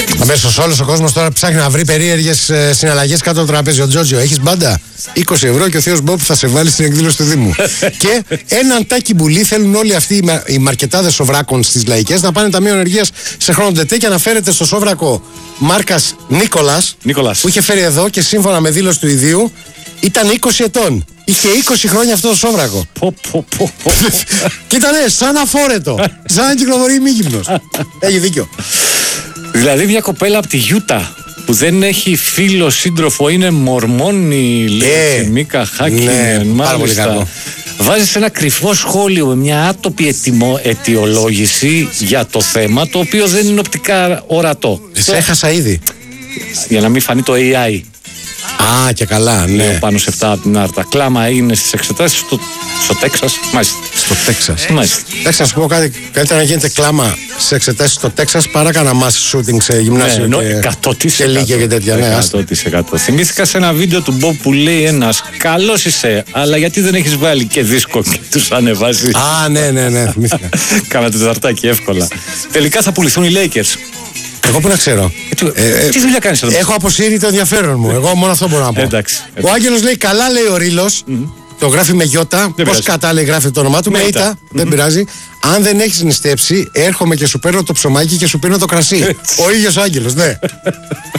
Αμέσως όλος ο κόσμος τώρα ψάχνει να βρει περίεργες συναλλαγές κάτω από το τραπέζι. Ο Τζότζιο, έχεις μπάντα? 20 ευρώ και ο Θεός Μπόπ θα σε βάλει στην εκδήλωση του Δήμου. Και έναν τάκι μπουλί θέλουν όλοι αυτοί οι μαρκετάδες σοβράκων στις λαϊκές να πάνε ταμείο ενεργείας σε χρόνο τετέ και αναφέρεται στο σόβρακο μάρκας Νίκολας που είχε φέρει εδώ και σύμφωνα με δήλωση του ιδίου ήταν 20 ετών. Είχε 20 χρόνια αυτό το σόβρακο. Και ήταν σαν αφόρετο. Σαν να κυκλοφορεί μήγυμνος. Έχει δίκιο. Δηλαδή μια κοπέλα από τη Γιούτα που δεν έχει φίλο, σύντροφο, είναι μορμόνη, λέει Μίκα Χάκιν, μάλιστα. Βάζει ένα κρυφό σχόλιο με μια άτοπη αιτιολόγηση για το θέμα, το οποίο δεν είναι οπτικά ορατό. Σε έχασα ήδη. Για να μην φανεί το AI. Α, και καλά, ναι. Λέω πάνω σε αυτά από την Άρτα. Κλάμα είναι στις εξετάσεις στο Τέξας. Μάλιστα. Στο Τέξας. Μάλιστα. Εντάξει, να σου πω κάτι. Καλύτερα να γίνεται κλάμα σε εξετάσεις στο Τέξας παρά κανένα mass shooting σε γυμνάσιο και λίγια και τέτοια. Ναι, 100%. Θυμήθηκα σε ένα βίντεο του Μπομπ που λέει ένας καλός είσαι, αλλά γιατί δεν έχεις βάλει και δίσκο και τους ανεβάζεις. Α, ναι, θυμήθηκα. Κάνα τεταρτάκι εύκολα. Τελικά θα πουληθούν οι Lakers. Εγώ που να ξέρω. Τι δουλειά κάνεις εδώ? Έχω αποσύρει το ενδιαφέρον μου. Εγώ μόνο αυτό μπορώ να πω. Εντάξει. Ο Άγγελος λέει καλά, λέει ο Ρήλος. Το γράφει με γιώτα. Πώς κατά λέει γράφει το όνομά του? Με ήτα. Δεν πειράζει. Αν δεν έχεις νηστέψει, έρχομαι και σου παίρνω το ψωμάκι και σου πίνω το κρασί. Ο ίδιος ο Άγγελος, ναι.